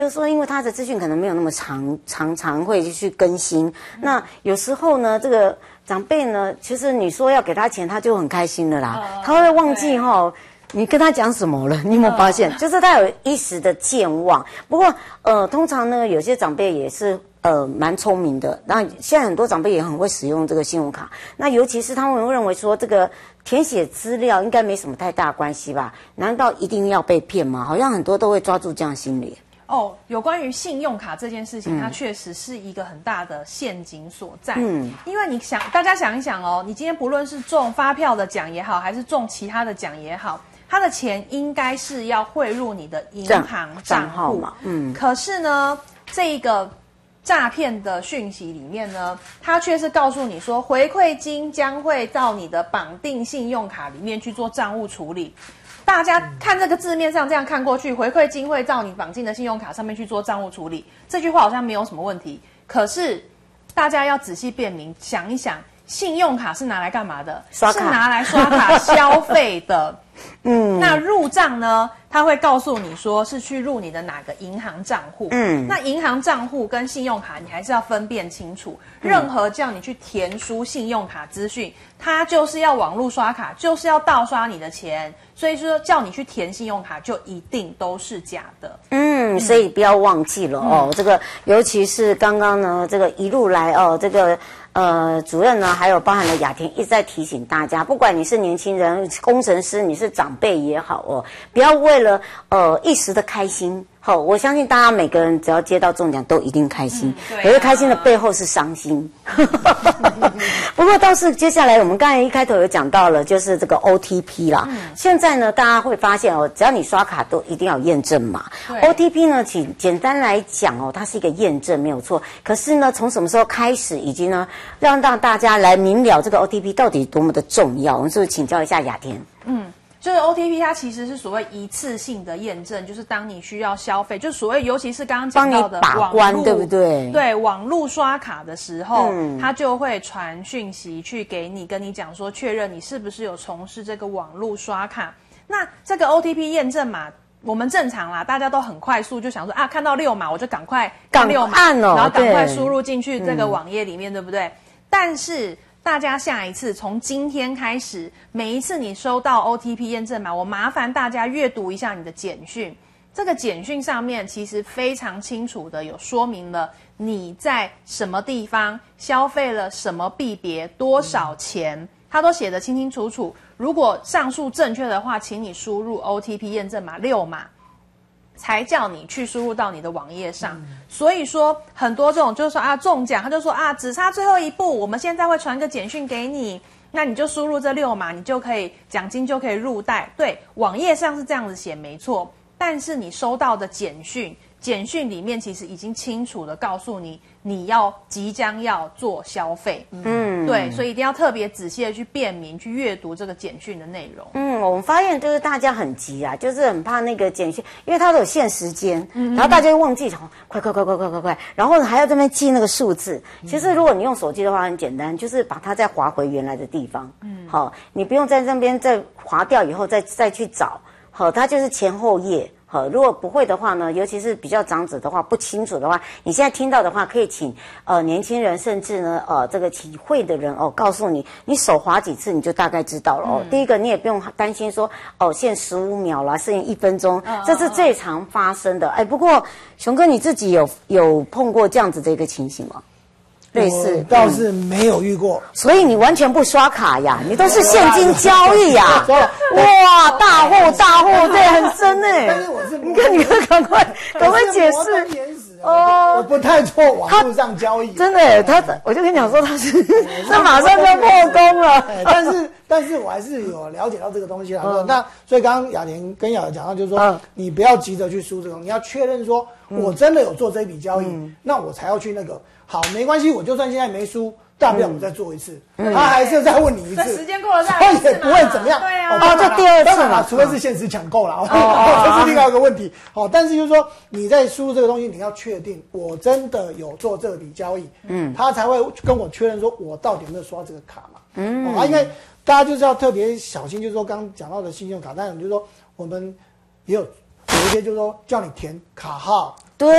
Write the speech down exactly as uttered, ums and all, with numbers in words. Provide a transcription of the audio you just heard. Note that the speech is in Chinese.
就是说，因为他的资讯可能没有那么常常常会去更新，那有时候呢，这个长辈呢，其实你说要给他钱，他就很开心了啦，呃、他会忘记哈。你跟他讲什么了？你有没有发现？呃、就是他有一时的健忘。不过，呃，通常呢，有些长辈也是呃蛮聪明的。那现在很多长辈也很会使用这个信用卡。那尤其是他们会认为说，这个填写资料应该没什么太大关系吧？难道一定要被骗吗？好像很多都会抓住这样心理。 哦，有关于信用卡这件事情，嗯、它确实是一个很大的陷阱所在。嗯，因为你想，大家想一想哦，你今天不论是中发票的奖也好，还是中其他的奖也好。他的钱应该是要汇入你的银行账户嘛，嗯，可是呢，这个诈骗的讯息里面呢，它却是告诉你说，回馈金将会到你的绑定信用卡里面去做账务处理。大家看这个字面上这样看过去，回馈金会到你绑定的信用卡上面去做账务处理，这句话好像没有什么问题。可是大家要仔细辨明，想一想，信用卡是拿来干嘛的？ 刷卡， 是拿来刷卡消费的。嗯，那入账呢？它会告诉你说是去入你的哪个银行账户。嗯，那银行账户跟信用卡你还是要分辨清楚。任何叫你去填输信用卡资讯，它就是要网络刷卡，就是要盗刷你的钱。所以说叫你去填信用卡，就一定都是假的。 嗯，所以不要忘记了哦，嗯、这个尤其是刚刚呢，这个一路来哦，这个。呃，主任呢，还有包含了雅婷一直在提醒大家，不管你是年轻人、工程师，你是长辈也好哦，不要为了呃一时的开心。好，我相信大家每个人只要接到中奖都一定开心，嗯啊、可是开心的背后是伤心。不过倒是接下来我们刚才一开头有讲到了，就是这个 O T P 啦。嗯、现在呢，大家会发现哦，只要你刷卡都一定要验证码。O T P 呢，简简单来讲哦，它是一个验证没有错。可是呢，从什么时候开始，以及呢，让让大家来明了这个 O T P 到底多么的重要，我们是不是请教一下雅婷？ 嗯。就是 O T P 它其实是所谓一次性的验证，就是当你需要消费，就所谓尤其是刚刚讲到的把关，对不对？ 对，网络刷卡的时候，嗯、它就会传讯息去给你，跟你讲说确认你是不是有从事这个网络刷卡。那这个 O T P 验证码，我们正常啦，大家都很快速就想说啊，看到六码我就赶快按六码， 按哦， 然后赶快输入进去这个网页里面，嗯、对不对？但是大家下一次从今天开始，每一次你收到 O T P 验证码，我麻烦大家阅读一下你的简讯。这个简讯上面其实非常清楚的有说明了你在什么地方消费了什么币别多少钱，它都写得清清楚楚。如果上述正确的话，请你输入 O T P 验证码六码。才叫你去输入到你的网页上，嗯、所以说很多这种就是说啊中奖，他就说啊只差最后一步，我们现在会传个简讯给你，那你就输入这六码，你就可以奖金就可以入袋。对，网页上是这样子写没错，但是你收到的简讯，简讯里面其实已经清楚的告诉你，你要即将要做消费。嗯，对，所以一定要特别仔细的去辨明、去阅读这个简讯的内容。 嗯，我们发现就是大家很急啊，就是很怕那个简讯，因为它都有限时间，嗯、然后大家会忘记，快快快快快快快，然后还要这边记那个数字。其实如果你用手机的话，很简单，就是把它再滑回原来的地方。嗯，好，你不用在这边再滑掉以后再再去找。好，它就是前后页。好，如果不会的话呢，尤其是比较长者的话，不清楚的话，你现在听到的话，可以请呃年轻人，甚至呢呃这个请会的人哦，告诉你，你手滑几次，你就大概知道了哦。嗯、第一个，你也不用担心说哦限十五秒啦，限一分钟，哦、这是最常发生的。哎，不过熊哥你自己有有碰过这样子的一个情形吗？类似倒是没有遇过， 所以你完全不刷卡呀，你都是现金交易呀！哇，大户大户，对，很深哎。 但是我是， 你看，你看，赶快赶快解释哦，我不太做网络上交易， 真的，他我就跟你讲说他是，那马上就破功了。 但是，但是我还是有了解到这个东西啦。那所以刚刚雅婷跟雅婷讲到，就是说你不要急着去输这种，你要确认说我真的有做这笔交易，那我才要去那个。好，没关系，我就算现在没输，大不了我再做一次，嗯、他还是再问你一次， 时间过了再来一次， 也不会怎么样。 对啊， 哦，这第二次嘛， 除非是限时抢购啦，哦，这是另外一个问题。好，但是就是说你在输入这个东西，你要确定我真的有做这笔交易，嗯，他才会跟我确认说我到底有没有刷这个卡嘛，嗯，啊，因为大家就是要特别小心，就是说刚刚讲到的信用卡，当然就是说我们也有有一些就是说叫你填卡号。